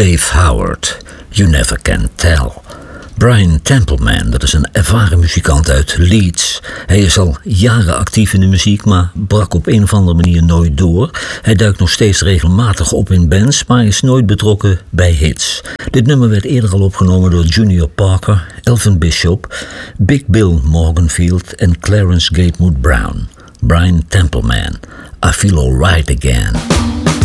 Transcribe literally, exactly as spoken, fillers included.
Dave Howard, You Never Can Tell. Brian Templeman, dat is een ervaren muzikant uit Leeds. Hij is al jaren actief in de muziek, maar brak op een of andere manier nooit door. Hij duikt nog steeds regelmatig op in bands, maar is nooit betrokken bij hits. Dit nummer werd eerder al opgenomen door Junior Parker, Elvin Bishop, Big Bill Morganfield en Clarence Gatewood Brown. Brian Templeman, I Feel Alright Again.